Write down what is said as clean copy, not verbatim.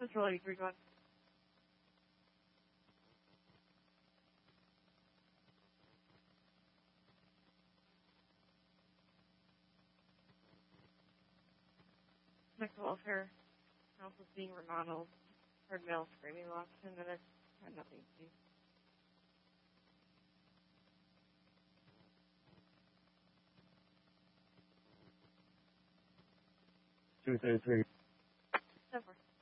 Central 83 going. Medical welfare house is being remodeled. Heard male screaming the last 10 minutes. Had nothing to do. 233. 10-4.